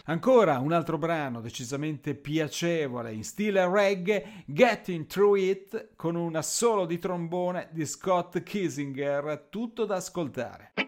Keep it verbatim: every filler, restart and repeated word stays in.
Ancora un altro brano decisamente piacevole in stile reggae, Getting Through It, con un assolo di trombone di Scott Kisinger, tutto da ascoltare.